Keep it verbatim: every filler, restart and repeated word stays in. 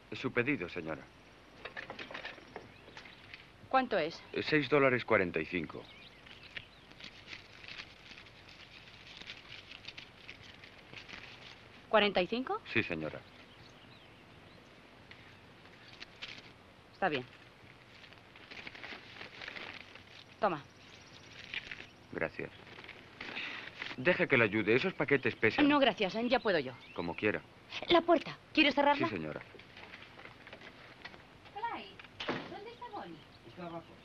Su pedido, señora. ¿Cuánto es? Seis dólares cuarenta y cinco. ¿Cuarenta y cinco? Sí, señora. Está bien. Toma. Gracias. Deje que le ayude. Esos paquetes pesan. No, gracias. Ya puedo yo. Como quiera. La puerta. ¿Quieres cerrarla? Sí, señora. Clyde, ¿dónde está Bonnie? Está abajo.